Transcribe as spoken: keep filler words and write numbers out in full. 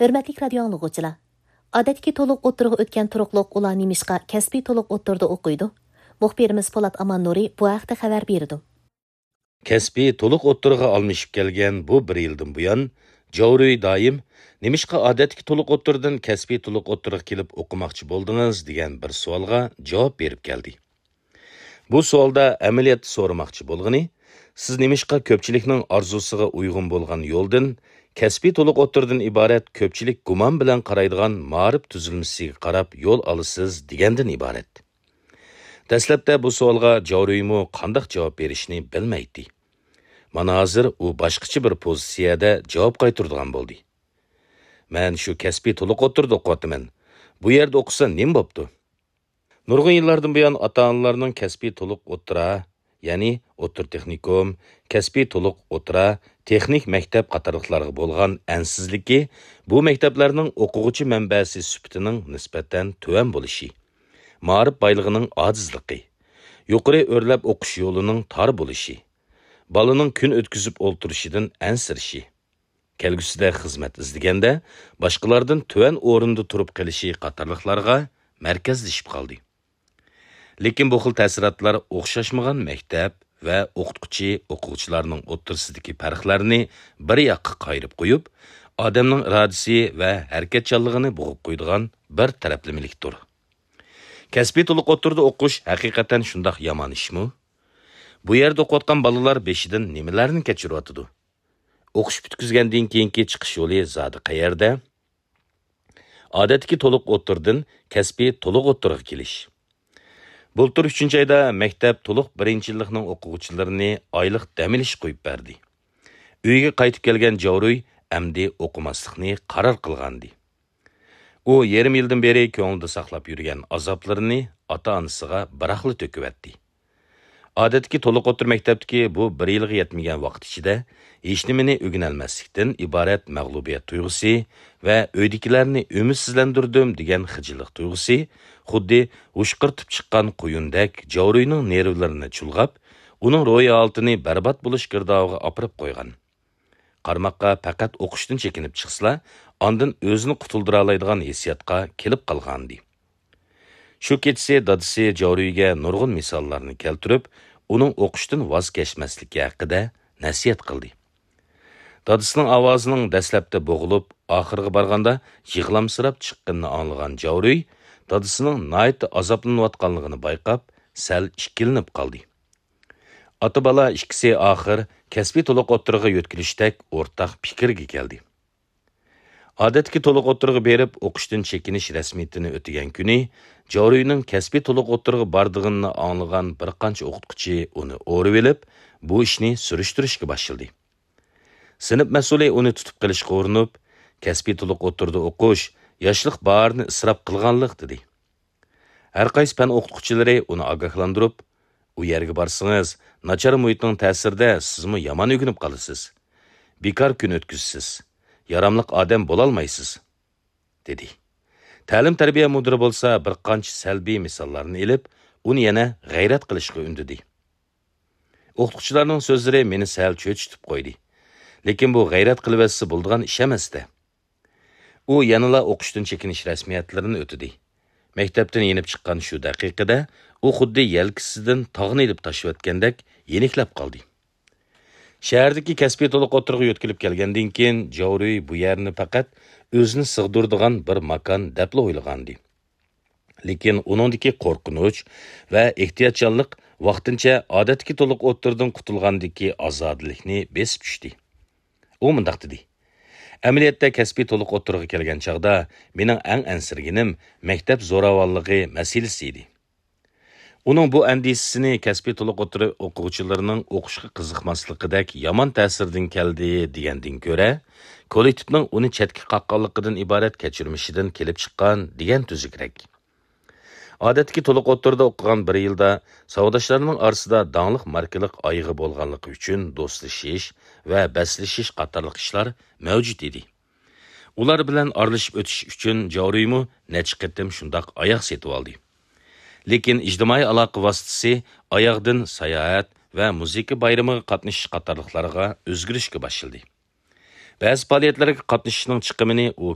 Hürmetlik radyo anlıqçılar. Adetki to'liq o'tirg'i o'tgan turuqliq ular nemishqa kasbiy to'liq o'tirdi o'qiydi. Muxbirimiz Polat Aman Nuri bu haqda xabar berdi. Kasbiy to'liq o'tirg'i almashib kelgan bu bir yildan buyon Javruy doim nemishqa odatki to'liq o'tirdan kasbiy to'liq o'tirg'i kelib o'qimoqchi bo'ldingiz degan bir savolga javob berib keldi. Bu savolda amaliyat so'ramoqchi bo'lgani, siz nemishqa ko'pchilikning orzusiga uyg'un bo'lgan yo'ldan kasbiy to'liq o'tirdan iborat ko'pchilik gumon bilan qaraydigan ma'rif tuzilmasiga qarab yo'l olasiz degandan iborat. Dastlabda bu savolga Javruymu qanday javob berishni bilmaydi. Mana hozir u boshqacha bir pozitsiyada javob qaytaradigan bo'ldi. Men shu kasbiy to'liq o'tirdi o'qiyapman. Bu yerda o'qisa nima bo'pti? Nurg'un yillardan buyon ota-onalarning kasbiy to'liq o'tira, ya'ni o'tir texnikum, kasbiy to'liq o'tira, texnik maktab qatorliqlarga bo'lgan ansizligi bu maktablarning o'quvchi manbasi sifatining nisbatan tuvan bo'lishi, ma'rif boyligining ojizligi, yuqori o'rlab o'qish yo'lining tor bo'lishi, balaning kun o'tkazib o'ltirishidan ansirishi, kelgusida xizmat izlaganda boshqalardan tuvan o'rinda turib qilishi qatorliqlarga markazlashib qoldi. Lekin bu xil ta'sirotlar o'xshashmagan maktab va o'qituvchi o'quvchilarning o'rtasidagi farqlarni bir yoqqa qayirib qo'yib, odamning irodasi va harakatchanligini bo'g'ib qo'ydigan bir taraflamalikdir. Kasbiy to'liq o'tirdi o'qish haqiqatan shundoq yomon ishmi? Bu yerda o'qiyotgan bolalar beshidan nimalarni kechiryotidi? O'qish bitkizgandan keyingi chiqish yo'li zodi qayerda? Odatki to'liq o'tirdan kasbiy to'liq o'tirga kelish. Bultur uchinchi ayda maktab to'liq birinchi yillikning o'quvchilarini oylik dam olish qo'yib berdi. Uyga qaytib kelgan Javruy amdi o'qimaslikni qaror qilgandi. U yarim yildan beri ko'nglida saqlab yurgan azoblarini ota-onasiga biraqli to'kibdi. Odatki to'liq o'tir maktabdagi bu bir yilga yetmagan vaqt ichida hech nimani o'rganolmaslikdan iborat mag'lubiyat tuyg'usi va uydagilarni umidsizlantirdim degan xijillik tuyg'usi xuddi ushqirtib chiqqan quyundak Javruyning nervlarini chulg'ab, uning ro'yi altini barbod bo'lish girdog'iga opirib qo'ygan. Qarmoqqa faqat o'qishdan chekinib chiqsa, ondan o'zini qutuldira oladigan hissiyotga kelib qolgandi. Shu kechasi dadisi Javruyga nurg'un misollarni keltirib, uning o'qishdan voz kechmasligi haqida nasihat qildi. Dadisining ovozining dastlabda bo'g'ilib, oxirga borganda yig'lamsirab chiqqanini anglagan Javruy, dadisining nihoyat azoblanayotganligini bayqab, sal ikkilinib qoldi. Ota-bola ikkisi oxir kasbiy to'liq o'tirg'i yo'tkilishdek o'rtaq fikrga keldi. Odatki to'liq o'tirg'i berib, o'qishdan chekinish rasmiyatini o'tagan kuni, Javruyning kasbiy to'liq o'tirg'i bordig'ini anglagan bir qancha o'qituvchi uni o'rib olib, bu ishni surishtirishga boshladi. Sinf mas'uli uni tutib qilishga urinib, kasbiy to'liq o'tirdi o'qish, yoshlik barini isrof qilganlik dedi. Har qaysi fan o'qituvchilari uni ogohlantirib, u yerga borsangiz, nachar muhitning ta'sirida sizmi yomon o'rganib qolasiz. Bekor kun o'tkazsiz. Yaramliq odam bo'lolmaysiz, dedi. Ta'lim tarbiya mudiri bo'lsa bir qancha salbiy misollarni elib, uni yana g'ayrat qilishga undidi. O'qituvchilarning so'zlari meni sal cho'chitib qo'ydi. Lekin bu g'ayrat qilibasi bo'ldigan ish emasdi. U yanala o'qishdan chekinish rasmiyatlarini o'tidi. Maktabdan yenib chiqqan shu daqiqada u xuddi yelkisidan tog'ni ilib tashlayotgandek yeniklab qoldi. Shahardagi kasbiy to'liq o'tirg'i yo'tkilib kelgandan keyin Javruy bu yerni faqat o'zini sig'dirdigan bir makon deb o'ylagandi. Lekin uningdagi qo'rqinch va ehtiyotchanlik vaqtincha odatga to'liq o'tirdan qutulgandagi ozodlikni besib tushdi. U mundaq dedi: "Amaliyotda kasbiy to'liq o'tirg'i kelgan chaqda mening eng ansirganim maktab zo'ravonligi masalasi edi. Uning bu andisini kasbiy to'liq o'tiri o'quvchilarining o'qishga qiziqmasligidak yomon ta'sirdan keldi degandan ko'ra, kollektivning uni chetga qaqqanligidan iborat kechirmishidan kelib chiqqan degan tuzukrak. Odatki to'liq o'tirda o'qigan bir yilda savdoshlarning orasida danglik markalik oyig'i bo'lganligi uchun do'stlashish va baslashish qatorliq ishlar mavjud edi. Ular bilan aralashib o'tish uchun Javruymu necha qatim shundoq oyoq setib oldi. Lekin ijtimoiy aloqa vositasi oyoqdan sayohat va musiqa bayramiga qatnashish qatorliqlarga o'zgarishga boshladi. Ba'zi faoliyatlarga qatnashishning chiqimini u